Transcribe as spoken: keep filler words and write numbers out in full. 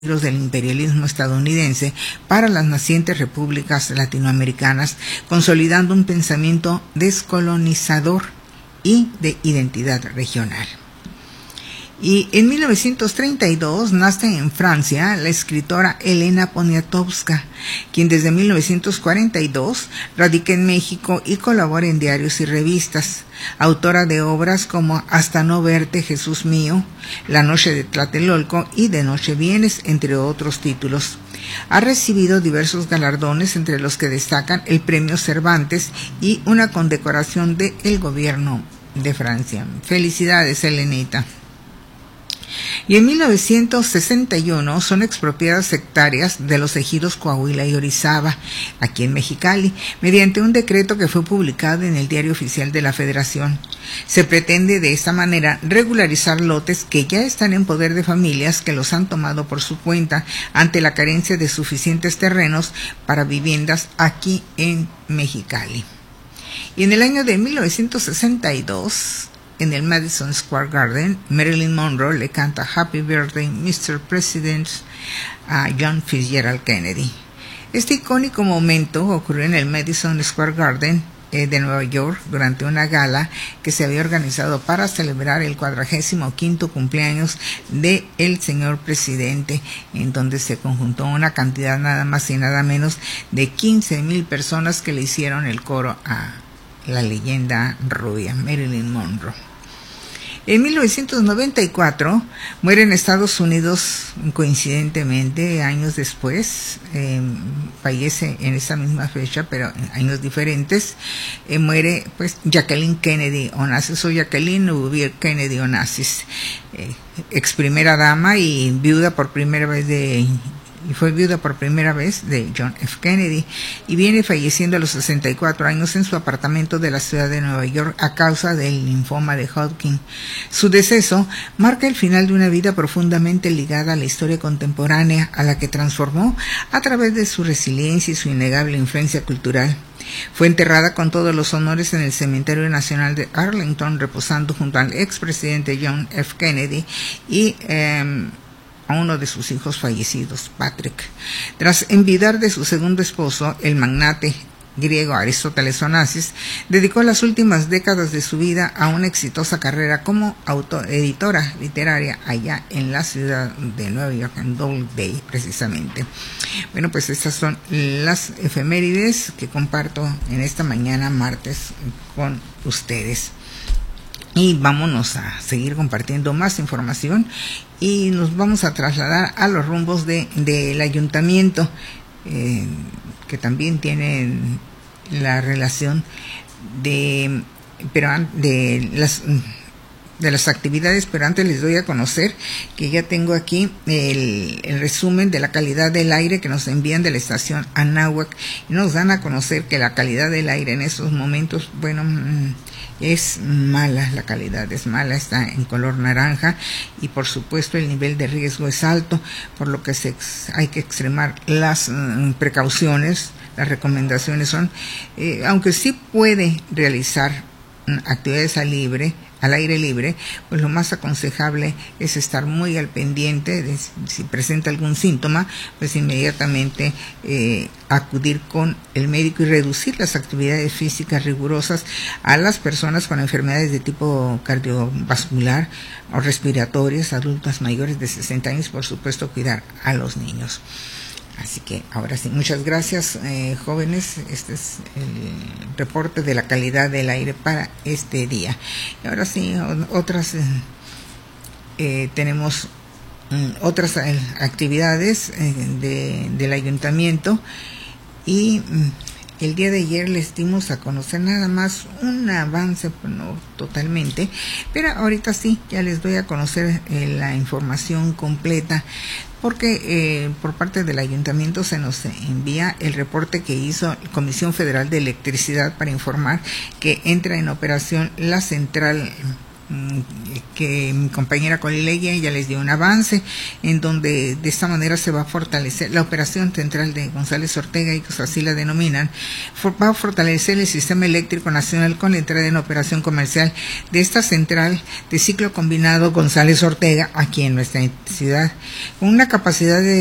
del imperialismo estadounidense para las nacientes repúblicas latinoamericanas, consolidando un pensamiento descolonizador y de identidad regional. Y en mil novecientos treinta y dos nace en Francia la escritora Elena Poniatowska, quien desde mil novecientos cuarenta y dos radica en México y colabora en diarios y revistas, autora de obras como Hasta no verte, Jesús mío, La noche de Tlatelolco y De noche vienes, entre otros títulos. Ha recibido diversos galardones, entre los que destacan el Premio Cervantes y una condecoración del gobierno de Francia. Felicidades, Elenita. Y en mil novecientos sesenta y uno son expropiadas hectáreas de los ejidos Coahuila y Orizaba, aquí en Mexicali, mediante un decreto que fue publicado en el Diario Oficial de la Federación. Se pretende de esta manera regularizar lotes que ya están en poder de familias que los han tomado por su cuenta ante la carencia de suficientes terrenos para viviendas aquí en Mexicali. Y en el año de mil novecientos sesenta y dos... en el Madison Square Garden, Marilyn Monroe le canta Happy Birthday, mister President a John Fitzgerald Kennedy. Este icónico momento ocurrió en el Madison Square Garden eh, de Nueva York durante una gala que se había organizado para celebrar el cuadragésimo quinto cumpleaños de el señor presidente, en donde se conjuntó una cantidad nada más y nada menos de quince mil personas que le hicieron el coro a la leyenda rubia, Marilyn Monroe. En mil novecientos noventa y cuatro muere en Estados Unidos, coincidentemente, años después, eh, fallece en esa misma fecha, pero en años diferentes, eh, muere pues Jacqueline Kennedy Onassis, o Jacqueline Bouvier Kennedy Onassis, eh, ex primera dama y viuda por primera vez de... y fue viuda por primera vez de John F. Kennedy, y viene falleciendo a los sesenta y cuatro años en su apartamento de la ciudad de Nueva York a causa del linfoma de Hodgkin. Su deceso marca el final de una vida profundamente ligada a la historia contemporánea, a la que transformó a través de su resiliencia y su innegable influencia cultural. Fue enterrada con todos los honores en el Cementerio Nacional de Arlington, reposando junto al expresidente John F. Kennedy y eh, a uno de sus hijos fallecidos, Patrick. Tras enviudar de su segundo esposo, el magnate griego Aristóteles Onassis, dedicó las últimas décadas de su vida a una exitosa carrera como editora literaria allá en la ciudad de Nueva York, en Doubleday precisamente. Bueno, pues estas son las efemérides que comparto en esta mañana martes con ustedes. Y vámonos a seguir compartiendo más información y nos vamos a trasladar a los rumbos de del ayuntamiento, eh, que también tienen la relación de, pero de las de las actividades, pero antes les doy a conocer que ya tengo aquí el, el resumen de la calidad del aire que nos envían de la estación Anáhuac, y nos dan a conocer que la calidad del aire en estos momentos, bueno, es mala, la calidad es mala, está en color naranja, y por supuesto el nivel de riesgo es alto, por lo que se, hay que extremar las um, precauciones. Las recomendaciones son, eh, aunque sí puede realizar um, actividades al libre, al aire libre, pues lo más aconsejable es estar muy al pendiente de si presenta algún síntoma, pues inmediatamente eh, acudir con el médico y reducir las actividades físicas rigurosas a las personas con enfermedades de tipo cardiovascular o respiratorias, adultas mayores de sesenta años, por supuesto cuidar a los niños. Así que ahora sí, muchas gracias, eh, jóvenes. Este es el reporte de la calidad del aire para este día. Y ahora sí, otras eh, eh, tenemos um, otras eh, actividades eh, de, del ayuntamiento, y um, el día de ayer les dimos a conocer nada más un avance, no totalmente, pero ahorita sí, ya les doy a conocer eh, la información completa, porque eh, por parte del ayuntamiento se nos envía el reporte que hizo la Comisión Federal de Electricidad para informar que entra en operación la central que mi compañera Colilegia ya les dio un avance, en donde de esta manera se va a fortalecer la operación central de González Ortega, y que así la denominan, va a fortalecer el sistema eléctrico nacional con la entrada en operación comercial de esta central de ciclo combinado González Ortega aquí en nuestra ciudad, con una capacidad de